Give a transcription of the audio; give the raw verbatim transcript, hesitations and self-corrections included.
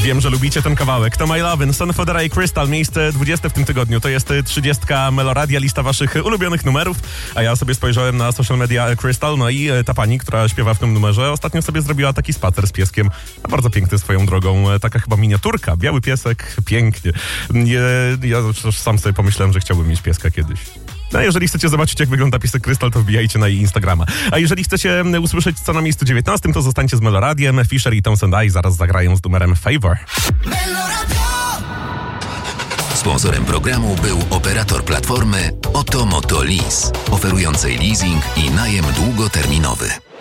Wiem, że lubicie ten kawałek. To My Lovin', Son Fodera i Crystal, miejsce dwudzieste w tym tygodniu. To jest trzydziestka Meloradia, lista waszych ulubionych numerów. A ja sobie spojrzałem na social media Crystal, no i ta pani, która śpiewa w tym numerze, ostatnio sobie zrobiła taki spacer z pieskiem. Bardzo piękny swoją drogą. Taka chyba miniaturka. Biały piesek, pięknie. Ja, ja sam sobie pomyślałem, że chciałbym mieć pieska kiedyś. No, jeżeli chcecie zobaczyć, jak wygląda piesek Crystal, to wbijajcie na jej Instagrama. A jeżeli chcecie usłyszeć, co na miejscu dziewiętnastym, to zostańcie z Meloradiem. Fisher i Townsend I zaraz zagrają z numerem Favor. Sponsorem programu był operator platformy Oto Moto Lease, oferującej leasing i najem długoterminowy.